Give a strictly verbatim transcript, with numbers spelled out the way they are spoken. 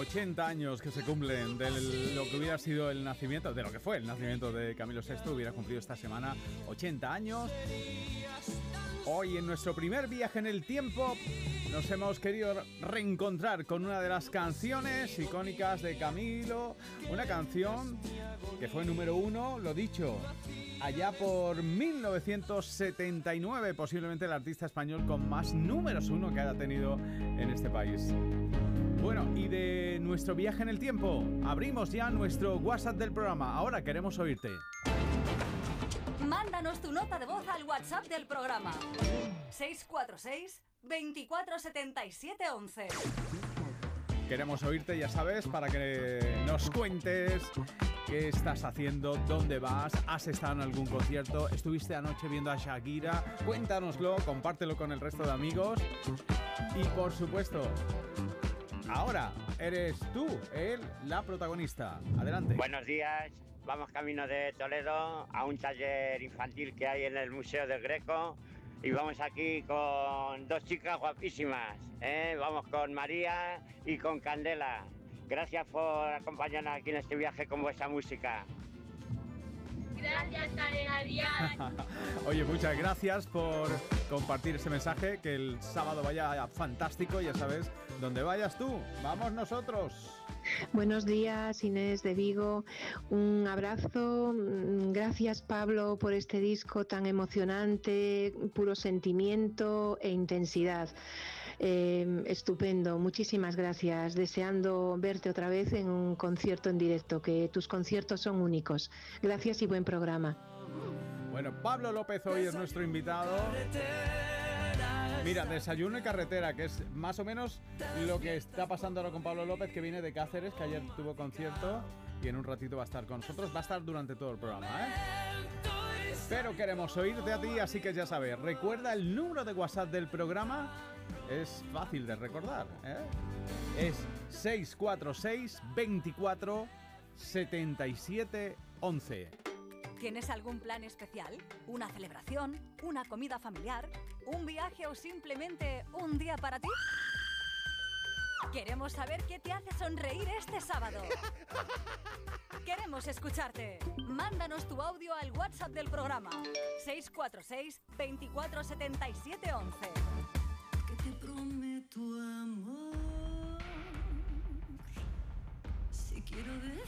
ochenta años que se cumplen de lo que hubiera sido el nacimiento, de lo que fue el nacimiento de Camilo sexto, hubiera cumplido esta semana ochenta años. Hoy, en nuestro primer viaje en el tiempo, nos hemos querido reencontrar con una de las canciones icónicas de Camilo, una canción que fue número uno, lo dicho, allá por mil novecientos setenta y nueve, posiblemente el artista español con más números uno que haya tenido en este país. Bueno, y de nuestro viaje en el tiempo, abrimos ya nuestro WhatsApp del programa. Ahora queremos oírte. Mándanos tu nota de voz al WhatsApp del programa. seis cuatro seis, veinticuatro setenta y siete once. Queremos oírte, ya sabes, para que nos cuentes qué estás haciendo, dónde vas, has estado en algún concierto, estuviste anoche viendo a Shakira. Cuéntanoslo, compártelo con el resto de amigos. Y por supuesto, ahora eres tú, él, la protagonista. Adelante. Buenos días. Vamos camino de Toledo a un taller infantil que hay en el Museo del Greco y vamos aquí con dos chicas guapísimas, ¿eh? Vamos con María y con Candela. Gracias por acompañarnos aquí en este viaje con vuestra música. Gracias, Adrián. Oye, muchas gracias por compartir ese mensaje, que el sábado vaya fantástico, ya sabes, donde vayas tú, vamos nosotros. Buenos días, Inés de Vigo, un abrazo, gracias Pablo por este disco tan emocionante, puro sentimiento e intensidad, eh, estupendo, muchísimas gracias, deseando verte otra vez en un concierto en directo, que tus conciertos son únicos, gracias y buen programa. Bueno, Pablo López hoy es nuestro invitado. Mira, desayuno y carretera, que es más o menos lo que está pasando ahora con Pablo López, que viene de Cáceres, que ayer tuvo concierto y en un ratito va a estar con nosotros. Va a estar durante todo el programa, ¿eh? Pero queremos oírte a ti, así que ya sabes, recuerda el número de WhatsApp del programa. Es fácil de recordar, ¿eh? Es seis cuatro seis, veinticuatro, setenta y siete, once. ¿Tienes algún plan especial? ¿Una celebración? ¿Una comida familiar? ¿Un viaje o simplemente un día para ti? Queremos saber qué te hace sonreír este sábado. Queremos escucharte. Mándanos tu audio al WhatsApp del programa seis cuatro seis, veinticuatro setenta y siete once. Que te prometo amor, si quiero ver